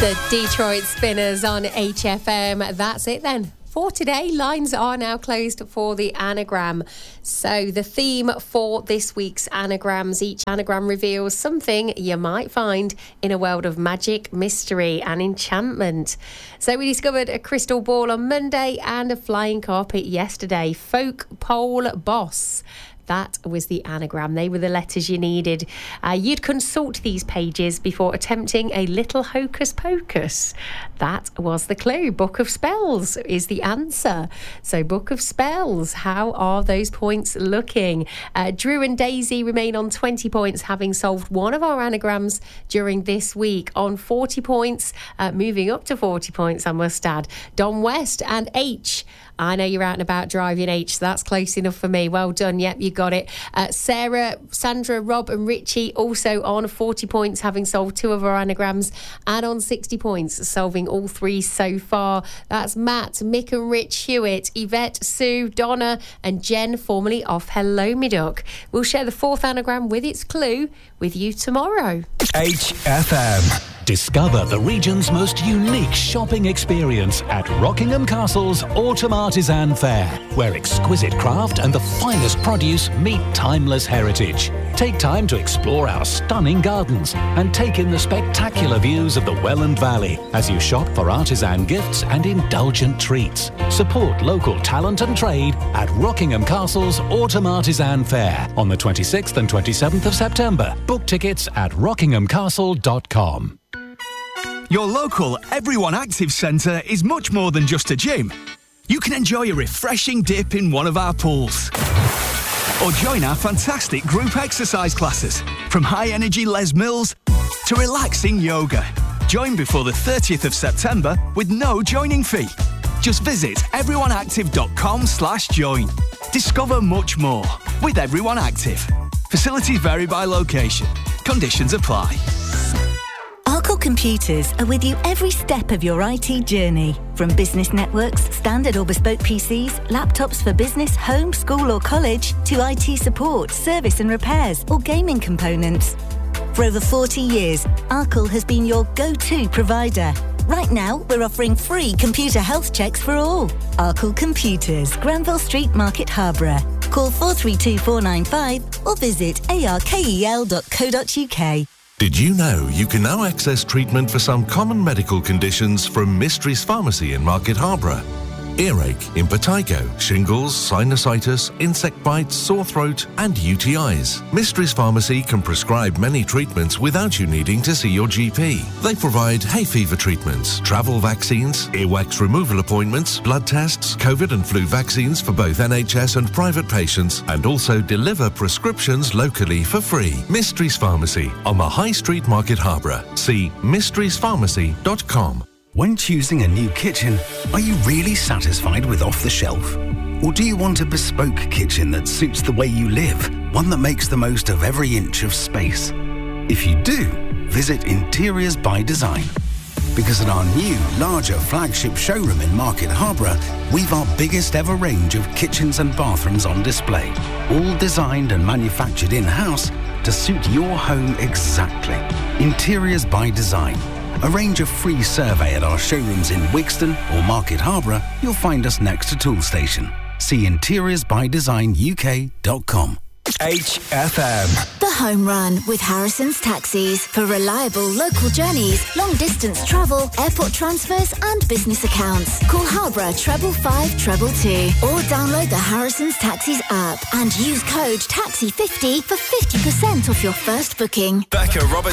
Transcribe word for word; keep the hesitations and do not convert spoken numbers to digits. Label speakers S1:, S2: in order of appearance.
S1: The Detroit Spinners on H F M. That's it then. For today, lines are now closed for the anagram. So the theme for this week's anagrams, each anagram reveals something you might find in a world of magic, mystery and enchantment. So we discovered a crystal ball on Monday and a flying carpet yesterday. Folk pole boss. That was the anagram. They were the letters you needed. Uh, you'd consult these pages before attempting a little hocus pocus. That was the clue. Book of Spells is the answer. So Book of Spells, how are those points looking? Uh, Drew and Daisy remain on twenty points, having solved one of our anagrams during this week on forty points, uh, moving up to forty points, I must add. Don West and H. I know you're out and about driving, H, so that's close enough for me. Well done. Yep, you got it. Uh, Sarah, Sandra, Rob and Richie also on forty points, having solved two of our anagrams, and on sixty points, solving all three so far. That's Matt, Mick and Rich, Hewitt, Yvette, Sue, Donna and Jen, formerly of Hello Me Duck. We'll share the fourth anagram with its clue with you tomorrow.
S2: H F M.
S3: Discover the region's most unique shopping experience at Rockingham Castle's Autumn Artisan Fair, where exquisite craft and the finest produce meet timeless heritage. Take time to explore our stunning gardens and take in the spectacular views of the Welland Valley as you shop for artisan gifts and indulgent treats. Support local talent and trade at Rockingham Castle's Autumn Artisan Fair on the twenty-sixth and twenty-seventh of September. Book tickets at rockingham castle dot com.
S2: Your local Everyone Active Centre is much more than just a gym. You can enjoy a refreshing dip in one of our pools. Or join our fantastic group exercise classes, from high-energy Les Mills to relaxing yoga. Join before the thirtieth of September with no joining fee. Just visit everyoneactive.com slash join. Discover much more with Everyone Active. Facilities vary by location. Conditions apply.
S4: Arkle Computers are with you every step of your I T journey. From business networks, standard or bespoke P Cs, laptops for business, home, school or college, to I T support, service and repairs, or gaming components. For over forty years, Arkle has been your go-to provider. Right now, we're offering free computer health checks for all. Arkle Computers, Granville Street, Market Harborough. Call four three two four nine five or visit arkel dot co dot uk.
S5: Did you know you can now access treatment for some common medical conditions from Mysteries Pharmacy in Market Harborough? Earache, impetigo, shingles, sinusitis, insect bites, sore throat and U T Is. Mysteries Pharmacy can prescribe many treatments without you needing to see your G P. They provide hay fever treatments, travel vaccines, earwax removal appointments, blood tests, COVID and flu vaccines for both N H S and private patients, and also deliver prescriptions locally for free. Mysteries Pharmacy on the High Street, Market Harborough. See mysteries pharmacy dot com.
S6: When choosing a new kitchen, are you really satisfied with off the shelf? Or do you want a bespoke kitchen that suits the way you live, one that makes the most of every inch of space? If you do, visit Interiors by Design. Because at our new, larger flagship showroom in Market Harborough, we've our biggest ever range of kitchens and bathrooms on display, all designed and manufactured in-house to suit your home exactly. Interiors by Design. Arrange a free survey at our showrooms in Wixton or Market Harborough. You'll find us next to Tool Station. See interiors by design U K dot com.
S2: H F M.
S7: The Home Run with Harrison's Taxis for reliable local journeys, long distance travel, airport transfers and business accounts. Call Harborough treble five treble two or download the Harrison's Taxis app and use code taxi fifty for fifty percent off your first booking.
S2: Becca Roberts.